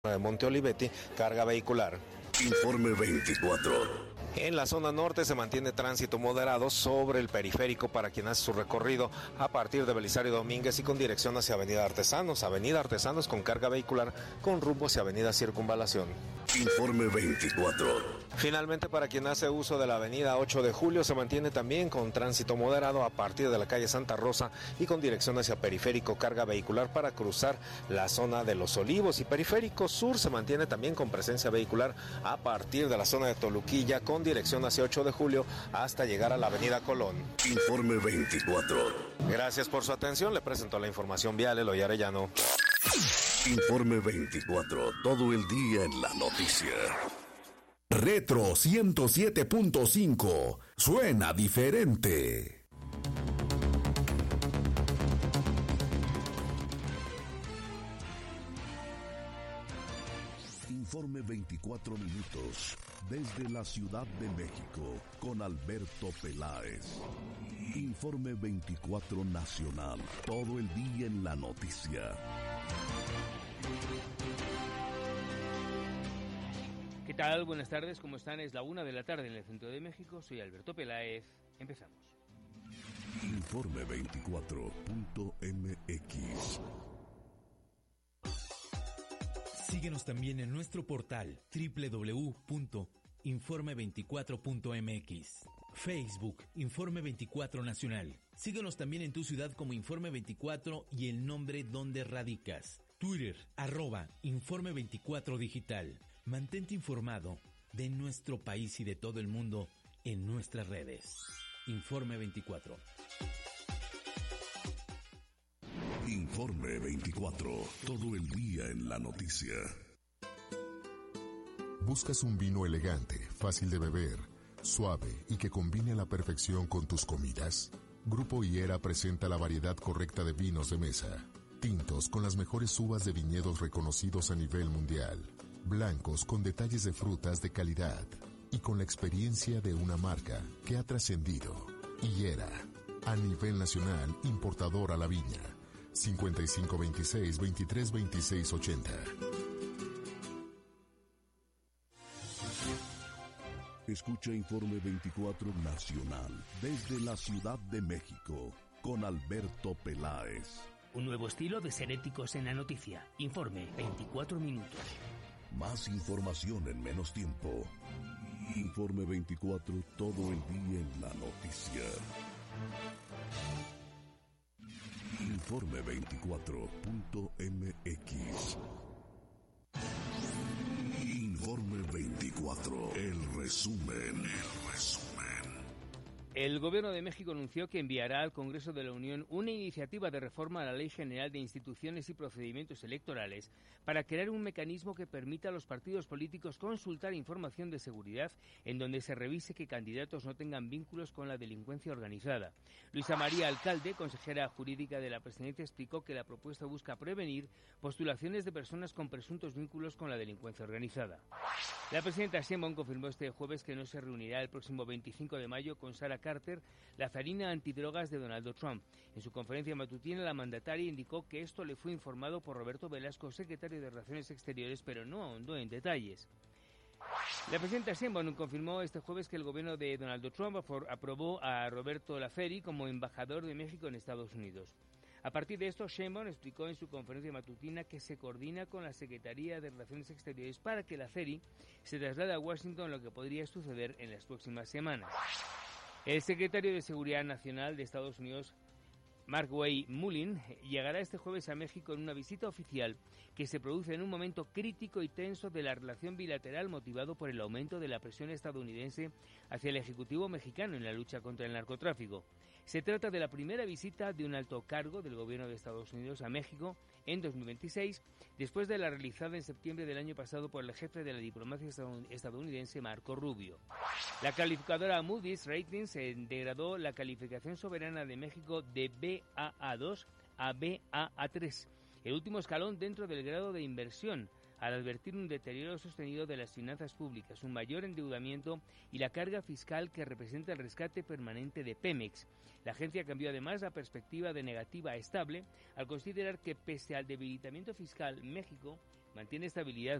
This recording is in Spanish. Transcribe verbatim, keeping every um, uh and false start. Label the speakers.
Speaker 1: de Monte Olivetti, carga vehicular.
Speaker 2: Informe veinticuatro.
Speaker 1: En la zona norte se mantiene tránsito moderado sobre el periférico para quien hace su recorrido a partir de Belisario Domínguez y con dirección hacia Avenida Artesanos. Avenida Artesanos con carga vehicular con rumbo hacia Avenida Circunvalación.
Speaker 2: Informe veinticuatro.
Speaker 1: Finalmente, para quien hace uso de la avenida ocho de julio, se mantiene también con tránsito moderado a partir de la calle Santa Rosa y con dirección hacia Periférico, carga vehicular para cruzar la zona de Los Olivos. Y Periférico Sur se mantiene también con presencia vehicular a partir de la zona de Toluquilla con dirección hacia ocho de julio hasta llegar a la avenida Colón.
Speaker 2: Informe veinticuatro.
Speaker 1: Gracias por su atención. Le presento la información vial Eloy Arellano.
Speaker 2: Informe veinticuatro. Todo el día en la noticia.
Speaker 3: Retro ciento siete punto cinco. Suena diferente.
Speaker 2: Informe veinticuatro minutos. Desde la Ciudad de México, con Alberto Peláez. Informe veinticuatro Nacional. Todo el día en la noticia.
Speaker 4: ¿Qué tal? Buenas tardes, ¿cómo están? Es la una de la tarde en el centro de México. Soy Alberto Peláez. Empezamos.
Speaker 2: Informe veinticuatro punto m x.
Speaker 5: Síguenos también en nuestro portal doble u doble u doble u punto informe veinticuatro punto m x. Facebook, Informe veinticuatro Nacional. Síguenos también en tu ciudad como Informe veinticuatro y el nombre donde radicas. Twitter, arroba Informe veinticuatro Digital. Mantente informado de nuestro país y de todo el mundo en nuestras redes. Informe veinticuatro.
Speaker 2: Informe veinticuatro. Todo el día en la noticia.
Speaker 6: ¿Buscas un vino elegante, fácil de beber, suave y que combine a la perfección con tus comidas? Grupo Higuera presenta la variedad correcta de vinos de mesa. Tintos con las mejores uvas de viñedos reconocidos a nivel mundial. Blancos con detalles de frutas de calidad y con la experiencia de una marca que ha trascendido. Higuera, a nivel nacional, importador a la viña. cincuenta y cinco veintiséis, veintitrés veintiséis ochenta.
Speaker 2: Escucha Informe veinticuatro Nacional desde la Ciudad de México con Alberto Peláez.
Speaker 4: Un nuevo estilo de ser éticos en la noticia. Informe veinticuatro minutos.
Speaker 2: Más información en menos tiempo. Informe veinticuatro, todo el día en la noticia. Informe veinticuatro punto m x. Informe veinticuatro, el resumen, el resumen.
Speaker 4: El Gobierno de México anunció que enviará al Congreso de la Unión una iniciativa de reforma a la Ley General de Instituciones y Procedimientos Electorales para crear un mecanismo que permita a los partidos políticos consultar información de seguridad en donde se revise que candidatos no tengan vínculos con la delincuencia organizada. Luisa María Alcalde, consejera jurídica de la Presidencia, explicó que la propuesta busca prevenir postulaciones de personas con presuntos vínculos con la delincuencia organizada. La presidenta Sheinbaum confirmó este jueves que no se reunirá el próximo veinticinco de mayo con Sara Carter, la zarina antidrogas de Donald Trump. En su conferencia matutina, la mandataria indicó que esto le fue informado por Roberto Velasco, secretario de Relaciones Exteriores, pero no ahondó en detalles. La presidenta Sheinbaum confirmó este jueves que el gobierno de Donald Trump aprobó a Roberto Laferi como embajador de México en Estados Unidos. A partir de esto, Sheinbaum explicó en su conferencia matutina que se coordina con la Secretaría de Relaciones Exteriores para que Laferi se traslade a Washington, lo que podría suceder en las próximas semanas. El secretario de Seguridad Nacional de Estados Unidos, Markwayne Mullin, llegará este jueves a México en una visita oficial que se produce en un momento crítico y tenso de la relación bilateral motivado por el aumento de la presión estadounidense hacia el Ejecutivo mexicano en la lucha contra el narcotráfico. Se trata de la primera visita de un alto cargo del gobierno de Estados Unidos a México en dos mil veintiséis, después de la realizada en septiembre del año pasado por el jefe de la diplomacia estadounidense, Marco Rubio. La calificadora Moody's Ratings degradó la calificación soberana de México de B A A dos a B A A tres, el último escalón dentro del grado de inversión, al advertir un deterioro sostenido de las finanzas públicas, un mayor endeudamiento y la carga fiscal que representa el rescate permanente de Pemex. La agencia cambió además la perspectiva de negativa a estable al considerar que pese al debilitamiento fiscal, México mantiene estabilidad